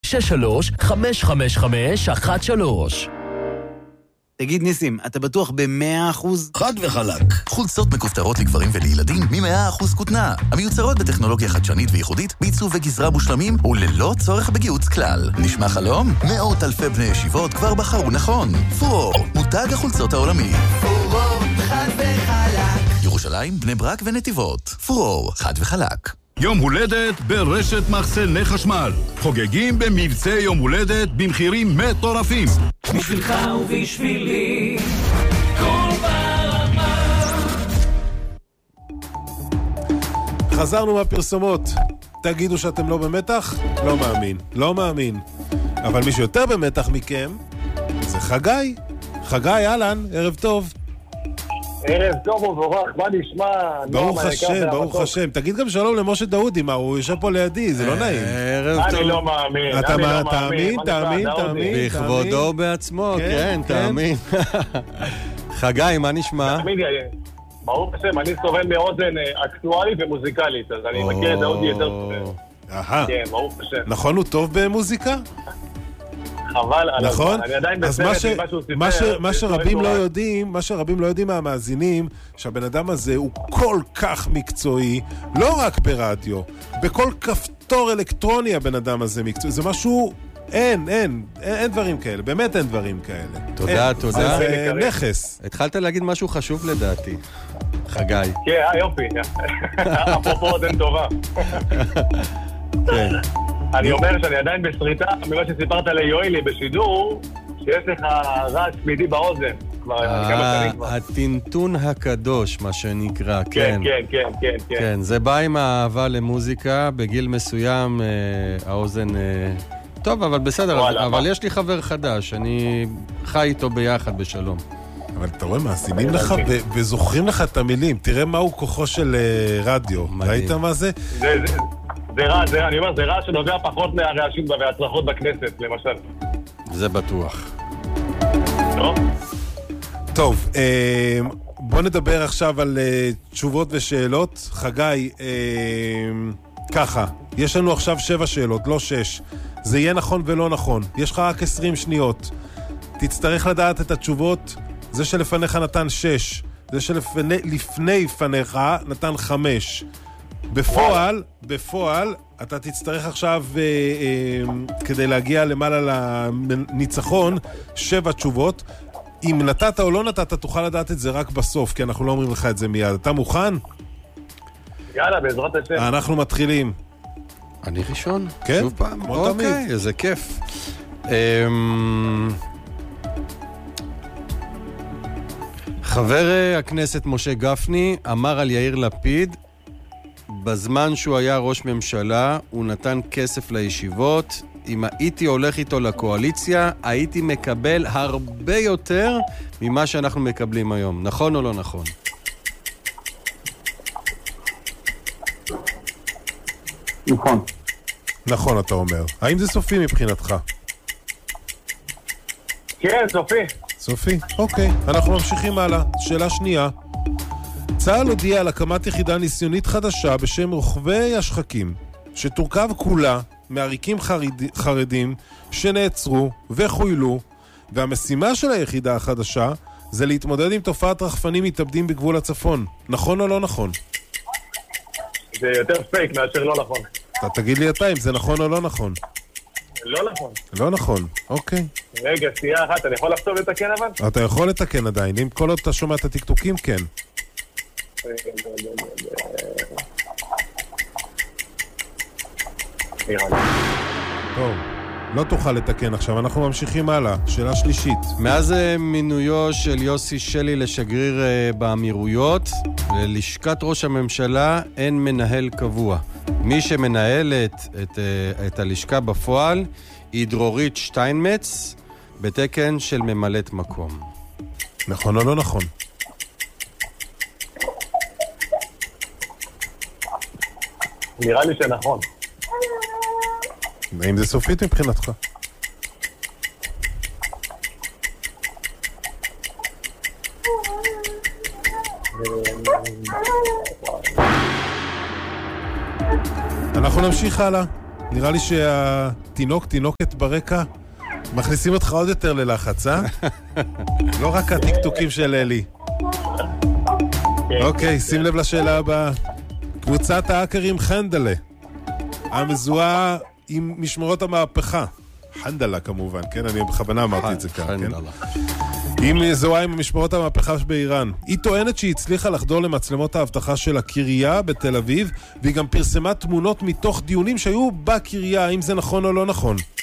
תגיד ניסים, אתה בטוח ב100%? חד וחלק. חולצות מכופתרות לגברים ולילדים מ100% כותנה. המיוצרות בטכנולוגיה חדשנית וייחודית, בעיצוב וגזרה מושלמים וללא צורך בגיוץ כלל. נשמע חלום? מאות אלפי בני ישיבות כבר בחרו נכון. פורור, מותג החולצות העולמי. פורור, חד וחלק. ירושלים, בני ברק ונתיבות. פורור, חד וחלק. יום הולדת ברשת מחסני חשמל. חוגגים במבצע יום הולדת במחירים מטורפים. בשבילך ובשבילי כל ברמה. חזרנו מהפרסומות. תגידו שאתם לא במתח? לא מאמין. לא מאמין. אבל מי שיותר במתח מכם זה חגי. חגי, אהלן, ערב טוב. ערב טוב ובורך, מה נשמע? ברוך השם, ברוך השם. תגיד גם שלום למשה דאודי, מה, הוא יושב פה לידי, זה לא נעים. אני לא מאמין. אתה תאמין. בכבודו בעצמו, כן, תאמין. חגי, מה נשמע? תאמין לי, ברוך השם, אני סובל מאוזן אקטואלית ומוזיקלית, אז אני מכיר את דאודי יותר טוב. כן, ברוך השם. נכון, הוא טוב במוזיקה? חבל, נכון? אני עדיין בסרט עם מה שהוא סיפר. מה שרבים לא יודעים מהמאזינים, שהבן אדם הזה הוא כל כך מקצועי, לא רק ברדיו, בכל כפתור אלקטרוני הבן אדם הזה מקצועי, זה משהו, אין דברים כאלה, באמת אין דברים כאלה. תודה. זה נכס. התחלת להגיד משהו חשוב לדעתי, חגי. כן, יופי. אפרופו אוזן טובה. כן. אני אומר שאני עדיין בסריטה, ממה שסיפרת ליואלי בשידור, שיש לך רעש תמידי באוזן. כבר כמה שנים כבר. הטינטון הקדוש, מה שנקרא, כן. כן. זה בא עם האהבה למוזיקה, בגיל מסוים האוזן... טוב, אבל בסדר, אבל יש לי חבר חדש, אני חי איתו ביחד בשלום. אבל אתה רואה, מאזינים לך וזוכרים לך את המילים, תראה מהו כוחו של רדיו. ראית מה זה? אני אומר, זה רע שנובע פחות מהרעשים וההצלחות בכנסת, למשל. זה בטוח. טוב, בוא נדבר עכשיו על תשובות ושאלות. חגי, ככה, יש לנו עכשיו 7 שאלות, לא 6. זה יהיה נכון ולא נכון. יש לך רק 20 שניות. תצטרך לדעת את התשובות. זה שלפניך נתן 6. זה שלפני פניך נתן 5. בפועל, אתה תצטרך עכשיו, כדי להגיע למעלה לניצחון, 7 תשובות. אם נתת או לא נתת, תוכל לדעת את זה רק בסוף, כי אנחנו לא אומרים לך את זה מיד. אתה מוכן? יאללה, בעזרת השם. אנחנו מתחילים. אני ראשון? כן? שוב פעם? אוקיי, איזה כיף. חבר הכנסת משה גפני אמר על יאיר לפיד, בזמן שהוא היה ראש ממשלה, הוא נתן כסף לישיבות. אם הייתי הולך איתו לקואליציה, הייתי מקבל הרבה יותר ממה שאנחנו מקבלים היום. נכון או לא נכון? נכון. נכון, אתה אומר. האם זה סופי מבחינתך? כן, סופי. סופי, אוקיי. אנחנו ממשיכים הלאה. שאלה שנייה. צה"ל הודיע על הקמת יחידה ניסיונית חדשה בשם רוכבי השחקים, שתורכב כולה מעריקים חרדים שנעצרו וחוילו, והמשימה של היחידה החדשה זה להתמודד עם תופעת רחפנים מתאבדים בגבול הצפון. נכון או לא נכון? זה יותר פייק מאשר לא נכון. אתה תגיד לי אתה אם זה נכון או לא נכון. לא נכון. לא נכון, אוקיי. רגע, שנייה אחת, אני יכול לחשוב לתקן אבל? אתה יכול לתקן עדיין, אם כל עוד אתה שומע את הטקטוקים, כן. טוב, לא תוכל לתקן עכשיו, אנחנו ממשיכים הלאה. שאלה שלישית. מאז מינויו של יוסי שלי לשגריר באמירויות, ללשכת ראש הממשלה אין מנהל קבוע. מי שמנהלת את הלשכה בפועל היא דרורית שטיינמץ, בתקן של ממלאת מקום. נכון או לא נכון? נראה לי שנכון. האם זה סופית מבחינתך? אנחנו נמשיך הלאה. נראה לי תינוקת ברקע מכניסים אותך עוד יותר ללחץ, אה? לא רק הטיקטוקים של אלי. אוקיי, שים לב לשאלה הבאה. קבוצת האקרים חנדלה, המזוהה עם משמרות המהפכה. חנדלה כמובן, כן? אני בכוונה אמרתי את זה כאן, כן? היא מזוהה עם משמרות המהפכה באיראן. היא טוענת שהיא הצליחה לחדור למצלמות האבטחה של הקריה בתל אביב, והיא גם פרסמה תמונות מתוך דיונים שהיו בקריה, האם זה נכון או לא נכון?